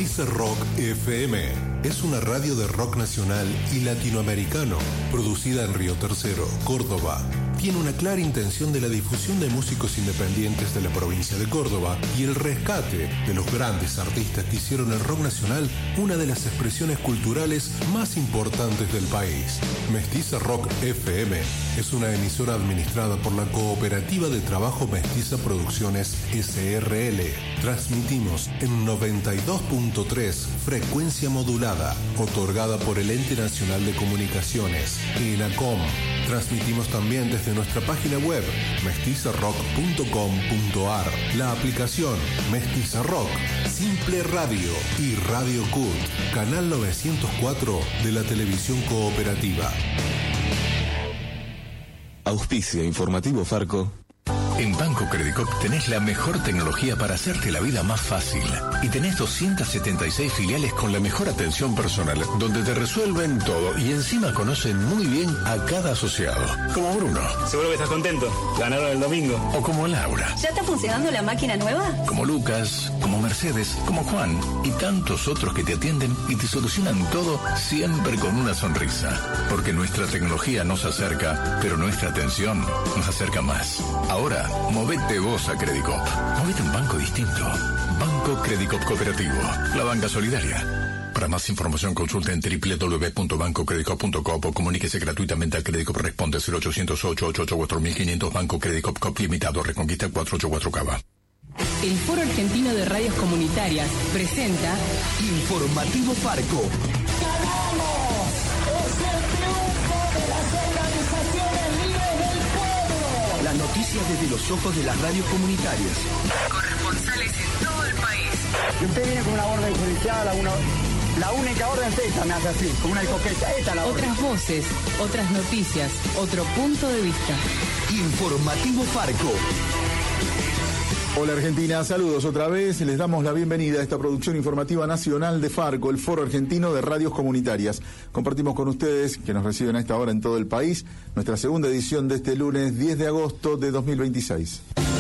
Mestiza Rock FM es una radio de rock nacional y latinoamericano, producida en Río Tercero, Córdoba. Tiene una clara intención de la difusión de músicos independientes de la provincia de Córdoba y el rescate de los grandes artistas que hicieron el rock nacional una de las expresiones culturales más importantes del país. Mestiza Rock FM es una emisora administrada por la Cooperativa de Trabajo Mestiza Producciones SRL. Transmitimos en 92.3 frecuencia modulada, otorgada por el Ente Nacional de Comunicaciones, ENACOM. Transmitimos también desde nuestra página web mestizarrock.com.ar, la aplicación Mestiza Rock, Simple Radio y Radio CUT, canal 904 de la televisión cooperativa. Auspicia Informativo Farco. En Banco Credicop tenés la mejor tecnología para hacerte la vida más fácil. Y tenés 276 filiales con la mejor atención personal, donde te resuelven todo y encima conocen muy bien a cada asociado. Como Bruno. Seguro que estás contento. Ganaron el domingo. O como Laura. ¿Ya está funcionando la máquina nueva? Como Lucas, como Mercedes, como Juan y tantos otros que te atienden y te solucionan todo siempre con una sonrisa. Porque nuestra tecnología nos acerca, pero nuestra atención nos acerca más. Ahora, movete vos a Credicop. Movete a un banco distinto. Banco Credicop Cooperativo. La banca solidaria. Para más información consulte en www.bancocredicop.com o comuníquese gratuitamente al Credicop Responde 0800-888-4500 Banco Credicop Cop Limitado Reconquista 484 Cava. El Foro Argentino de Radios Comunitarias presenta Informativo Farco. ¡Ganamos! ¡Es el triunfo de las organizaciones libres del pueblo! Las noticias desde los ojos de las radios comunitarias. corresponsales en todo el país. Y usted viene con una orden judicial, la única orden es esta, me hace así, con una coqueta, esta es la orden. Otras voces, otras noticias, otro punto de vista. Informativo Farco. Hola Argentina, saludos otra vez. Les damos la bienvenida a esta producción informativa nacional de Farco, el Foro Argentino de Radios Comunitarias. Compartimos con ustedes, que nos reciben a esta hora en todo el país, nuestra segunda edición de este lunes 10 de agosto de 2026.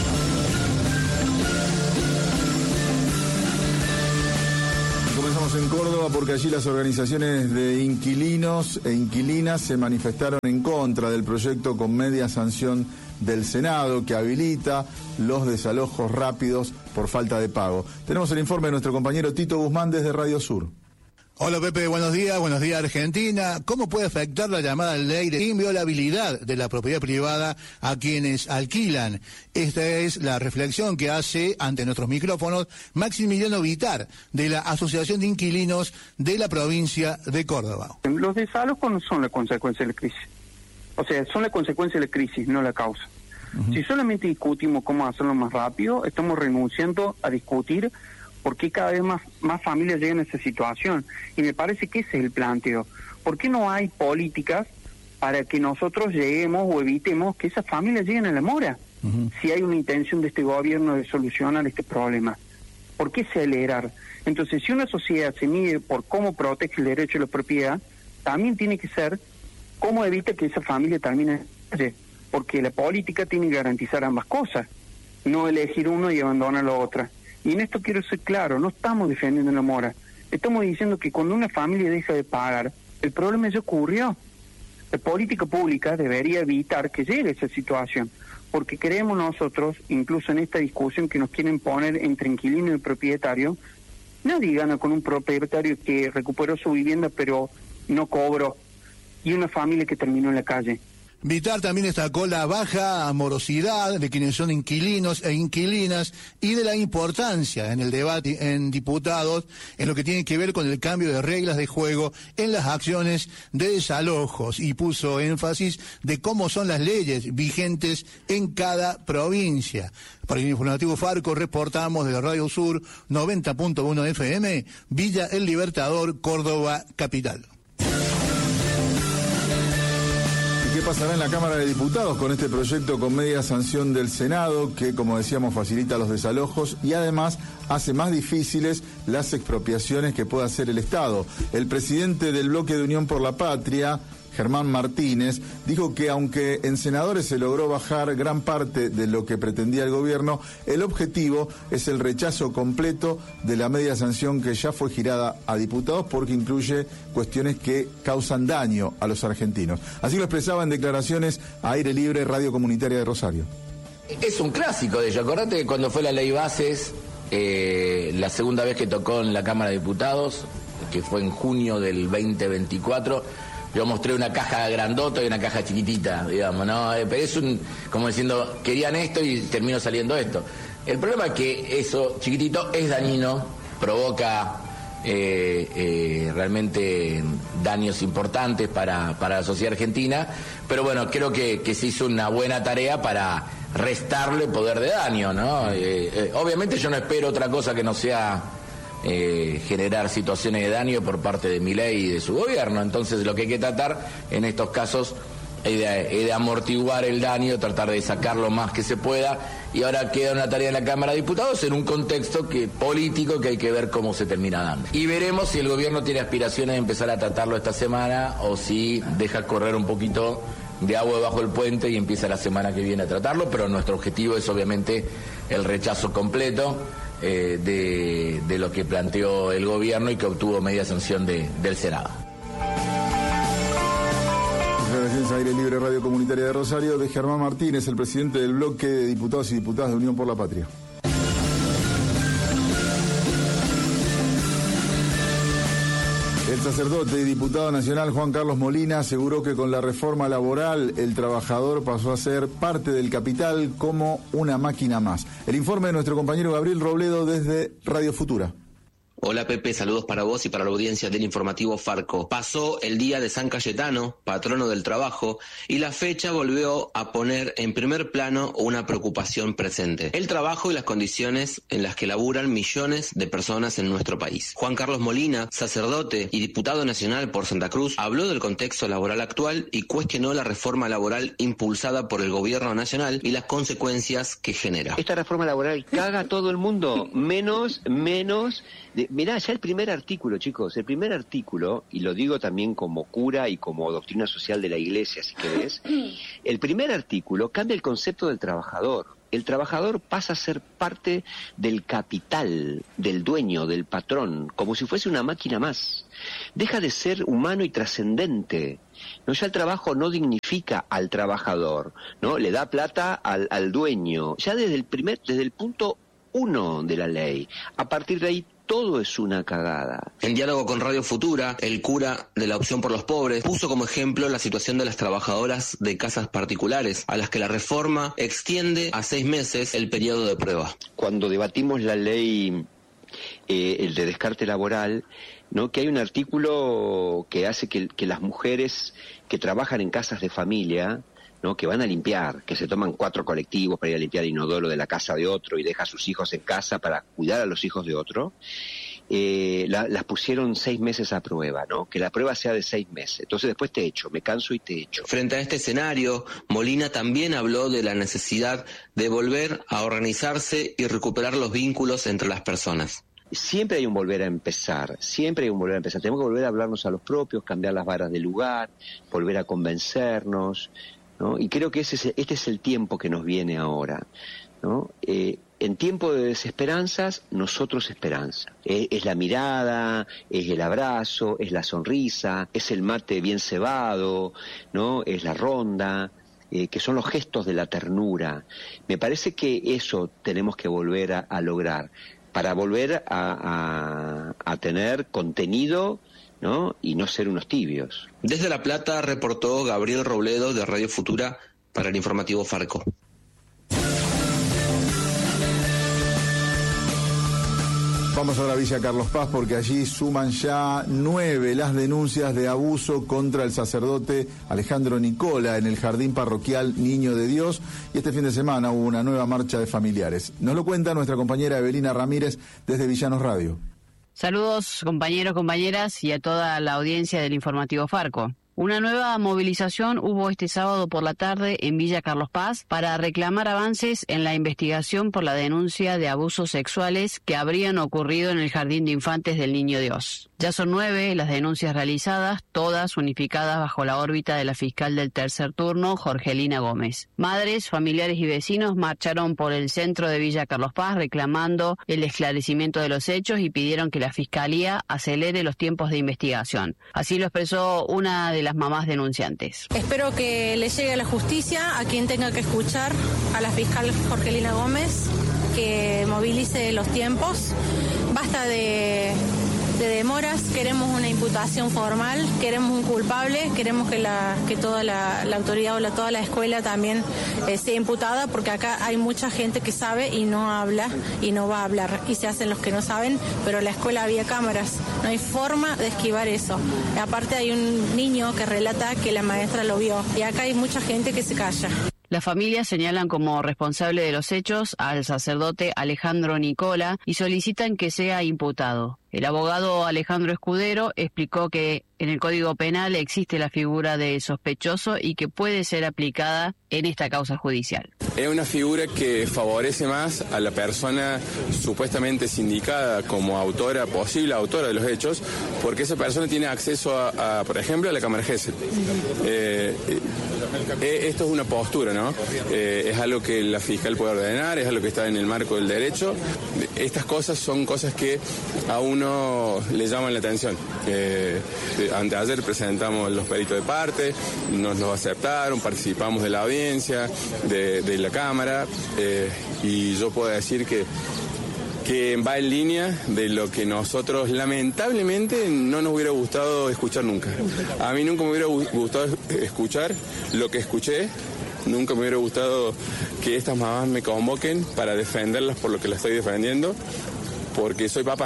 Comenzamos en Córdoba porque allí las organizaciones de inquilinos e inquilinas se manifestaron en contra del proyecto con media sanción del Senado que habilita los desalojos rápidos por falta de pago. Tenemos el informe de nuestro compañero Tito Guzmán desde Radio Sur. Hola Pepe, buenos días Argentina. ¿Cómo puede afectar la llamada ley de inviolabilidad de la propiedad privada a quienes alquilan? Esta es la reflexión que hace ante nuestros micrófonos Maximiliano Vitar, de la Asociación de Inquilinos de la provincia de Córdoba. Los desalojos no son la consecuencia de la crisis. O sea, son la consecuencia de la crisis, no la causa. Si solamente discutimos cómo hacerlo más rápido, estamos renunciando a discutir por qué cada vez más familias llegan a esa situación. Y me parece que ese es el planteo. ¿Por qué no hay políticas para que nosotros lleguemos o evitemos que esas familias lleguen a la mora? Si hay una intención de este gobierno de solucionar este problema. ¿Por qué acelerar? Entonces, si una sociedad se mide por cómo protege el derecho a la propiedad, también tiene que ser cómo evita que esa familia termine en la calle. Porque la política tiene que garantizar ambas cosas, no elegir uno y abandonar la otra. Y en esto quiero ser claro, no estamos defendiendo la mora, estamos diciendo que cuando una familia deja de pagar, el problema ya ocurrió. La política pública debería evitar que llegue a esa situación, porque creemos nosotros, incluso en esta discusión que nos quieren poner entre inquilino y propietario, nadie gana con un propietario que recuperó su vivienda pero no cobró, y una familia que terminó en la calle. Vitar también destacó la baja morosidad de quienes son inquilinos e inquilinas y de la importancia en el debate en diputados en lo que tiene que ver con el cambio de reglas de juego en las acciones de desalojos y puso énfasis de cómo son las leyes vigentes en cada provincia. Para el Informativo Farco reportamos de la Radio Sur 90.1 FM, Villa El Libertador, Córdoba, capital. ¿Qué pasará en la Cámara de Diputados con este proyecto con media sanción del Senado que, como decíamos, facilita los desalojos y además hace más difíciles las expropiaciones que pueda hacer el Estado? El presidente del Bloque de Unión por la Patria, Germán Martínez, dijo que aunque en senadores se logró bajar gran parte de lo que pretendía el gobierno, el objetivo es el rechazo completo de la media sanción que ya fue girada a diputados porque incluye cuestiones que causan daño a los argentinos. Así lo expresaba en declaraciones a Aire Libre, Radio Comunitaria de Rosario. Es un clásico de ello. Acordate que cuando fue la ley bases, la segunda vez que tocó en la Cámara de Diputados, que fue en junio del 2024, yo mostré una caja grandota y una caja chiquitita, digamos, ¿no? Pero es como diciendo, querían esto y terminó saliendo esto. El problema es que eso chiquitito es dañino, provoca realmente daños importantes para la sociedad argentina, pero bueno, creo que se hizo una buena tarea para restarle poder de daño, ¿no? Obviamente yo no espero otra cosa que no sea generar situaciones de daño por parte de Milei y de su gobierno. Entonces lo que hay que tratar en estos casos es de amortiguar el daño, tratar de sacar lo más que se pueda, y ahora queda una tarea en la Cámara de Diputados en un contexto político que hay que ver cómo se termina dando. Y veremos si el gobierno tiene aspiraciones de empezar a tratarlo esta semana o si deja correr un poquito de agua debajo del puente y empieza la semana que viene a tratarlo, pero nuestro objetivo es obviamente el rechazo completo de lo que planteó el gobierno y que obtuvo media sanción del Senado. Declaraciones a Aire Libre, Radio Comunitaria de Rosario, de Germán Martínez, el presidente del bloque de diputados y diputadas de Unión por la Patria. El sacerdote y diputado nacional Juan Carlos Molina aseguró que con la reforma laboral el trabajador pasó a ser parte del capital como una máquina más. El informe de nuestro compañero Gabriel Robledo desde Radio Futura. Hola Pepe, saludos para vos y para la audiencia del informativo Farco. Pasó el día de San Cayetano, patrono del trabajo, y la fecha volvió a poner en primer plano una preocupación presente: el trabajo y las condiciones en las que laburan millones de personas en nuestro país. Juan Carlos Molina, sacerdote y diputado nacional por Santa Cruz, habló del contexto laboral actual y cuestionó la reforma laboral impulsada por el gobierno nacional y las consecuencias que genera. Esta reforma laboral caga a todo el mundo, menos mirá, ya el primer artículo, chicos, y lo digo también como cura y como doctrina social de la Iglesia, si querés, el primer artículo cambia el concepto del trabajador. El trabajador pasa a ser parte del capital, del dueño, del patrón, como si fuese una máquina más. Deja de ser humano y trascendente. No, ya el trabajo no dignifica al trabajador, ¿no? Le da plata al dueño, ya desde el punto 1 de la ley. A partir de ahí todo es una cagada. En diálogo con Radio Futura, el cura de la Opción por los Pobres puso como ejemplo la situación de las trabajadoras de casas particulares, a las que la reforma extiende a 6 meses el periodo de prueba. Cuando debatimos la ley el de descarte laboral, ¿no? Que hay un artículo que hace que las mujeres que trabajan en casas de familia, ¿no? Que van a limpiar, que se toman 4 colectivos para ir a limpiar el inodoro de la casa de otro y deja a sus hijos en casa para cuidar a los hijos de otro, las pusieron 6 meses a prueba, ¿no? Que la prueba sea de 6 meses. Entonces después te echo, me canso y te echo. Frente a este escenario, Molina también habló de la necesidad de volver a organizarse y recuperar los vínculos entre las personas. Siempre hay un volver a empezar, Tenemos que volver a hablarnos a los propios, cambiar las varas del lugar, volver a convencernos, ¿no? Y creo que este es el tiempo que nos viene ahora, ¿no? En tiempo de desesperanzas, nosotros esperanza. Es la mirada, es el abrazo, es la sonrisa, es el mate bien cebado, ¿no? Es la ronda, que son los gestos de la ternura. Me parece que eso tenemos que volver a lograr, para volver a tener contenido, ¿no? Y no ser unos tibios. Desde La Plata reportó Gabriel Robledo de Radio Futura para el informativo Farco. Vamos ahora a Villa Carlos Paz porque allí suman ya 9 las denuncias de abuso contra el sacerdote Alejandro Nicola en el jardín parroquial Niño de Dios, y este fin de semana hubo una nueva marcha de familiares. Nos lo cuenta nuestra compañera Evelina Ramírez desde Villanos Radio. Saludos compañeros, compañeras y a toda la audiencia del informativo Farco. Una nueva movilización hubo este sábado por la tarde en Villa Carlos Paz para reclamar avances en la investigación por la denuncia de abusos sexuales que habrían ocurrido en el Jardín de Infantes del Niño Dios. Ya son 9 las denuncias realizadas, todas unificadas bajo la órbita de la fiscal del tercer turno, Jorgelina Gómez. Madres, familiares y vecinos marcharon por el centro de Villa Carlos Paz reclamando el esclarecimiento de los hechos y pidieron que la Fiscalía acelere los tiempos de investigación. Así lo expresó una de las mamás denunciantes. Espero que le llegue a la justicia a quien tenga que escuchar, a la fiscal Jorgelina Gómez, que movilice los tiempos. Basta de demoras, queremos una imputación formal, queremos un culpable, queremos que toda la autoridad o toda la escuela también sea imputada, porque acá hay mucha gente que sabe y no habla y no va a hablar, y se hacen los que no saben, pero en la escuela había cámaras, no hay forma de esquivar eso. Aparte hay un niño que relata que la maestra lo vio, y acá hay mucha gente que se calla. Las familias señalan como responsable de los hechos al sacerdote Alejandro Nicola y solicitan que sea imputado. El abogado Alejandro Escudero explicó que en el Código Penal existe la figura de sospechoso y que puede ser aplicada en esta causa judicial. Es una figura que favorece más a la persona supuestamente sindicada como autora, posible autora de los hechos, porque esa persona tiene acceso a por ejemplo, a la cámara Gesell. Esto es una postura, ¿no? Es algo que la fiscal puede ordenar, es algo que está en el marco del derecho. Estas cosas son cosas que a uno le llaman la atención. Anteayer presentamos los peritos de parte, nos los aceptaron, participamos de la audiencia, de la Cámara, y yo puedo decir que va en línea de lo que nosotros lamentablemente no nos hubiera gustado escuchar nunca. A mí nunca me hubiera gustado escuchar lo que escuché, nunca me hubiera gustado que estas mamás me convoquen para defenderlas por lo que las estoy defendiendo, porque soy papá.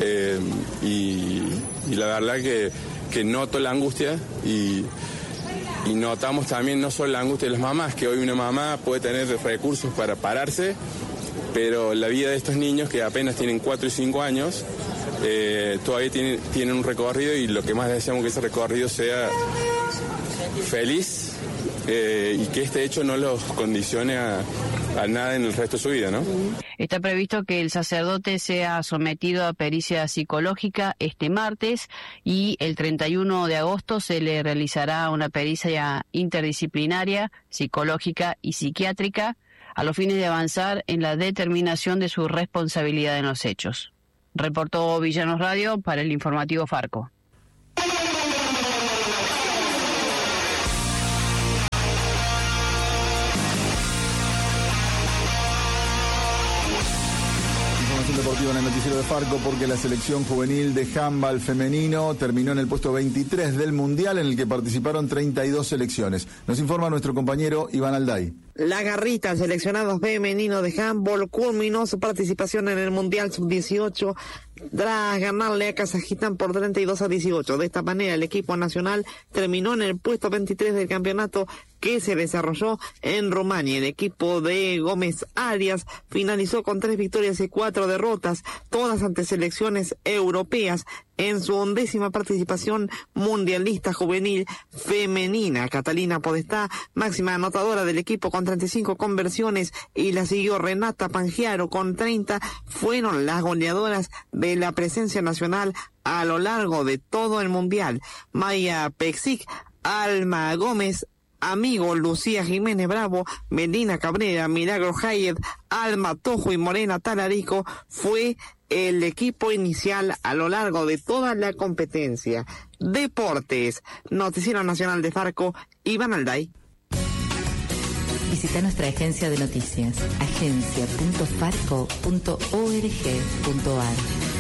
Y la verdad que noto la angustia y notamos también no solo la angustia de las mamás, que hoy una mamá puede tener recursos para pararse, pero la vida de estos niños que apenas tienen 4 y 5 años todavía tienen un recorrido, y lo que más deseamos que ese recorrido sea feliz y que este hecho no los condicione a nada en el resto de su vida, ¿no? Está previsto que el sacerdote sea sometido a pericia psicológica este martes, y el 31 de agosto se le realizará una pericia interdisciplinaria, psicológica y psiquiátrica, a los fines de avanzar en la determinación de su responsabilidad en los hechos. Reportó Villanos Radio para el informativo Farco. Deportivo en el noticiero de Farco, porque la selección juvenil de handball femenino terminó en el puesto 23 del Mundial, en el que participaron 32 selecciones. Nos informa nuestro compañero Iván Alday. La Garrita, seleccionado femenino de handball, culminó su participación en el Mundial Sub-18 tras ganarle a Kazajistán por 32-18. De esta manera, el equipo nacional terminó en el puesto 23 del campeonato que se desarrolló en Rumania. El equipo de Gómez Arias finalizó con 3 victorias y 4 derrotas, todas ante selecciones europeas, en su 11ª participación mundialista juvenil femenina. Catalina Podestá, máxima anotadora del equipo con 35 conversiones, y la siguió Renata Pangiaro con 30, fueron las goleadoras de la presencia nacional a lo largo de todo el mundial. Maya Pexic, Alma Gómez, Amigo, Lucía Jiménez Bravo, Melina Cabrera, Milagro Hayed, Alma Tojo y Morena Talarico fue el equipo inicial a lo largo de toda la competencia. Deportes, Noticiero Nacional de Farco, Iván Alday. Visita nuestra agencia de noticias, agencia.farco.org.ar.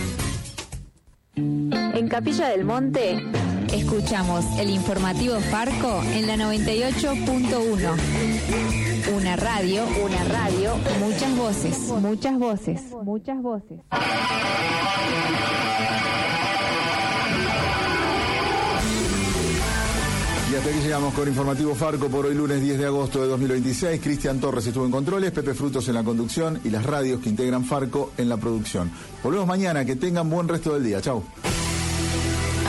En Capilla del Monte escuchamos el informativo Farco en la 98.1. Una radio, muchas voces. Y hasta aquí llegamos con Informativo Farco por hoy, lunes 10 de agosto de 2026. Cristian Torres estuvo en controles, Pepe Frutos en la conducción y las radios que integran Farco en la producción. Volvemos mañana, que tengan buen resto del día. Chau.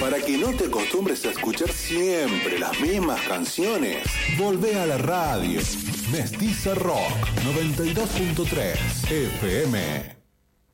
Para que no te acostumbres a escuchar siempre las mismas canciones, volvé a la radio. Mestiza Rock 92.3 FM.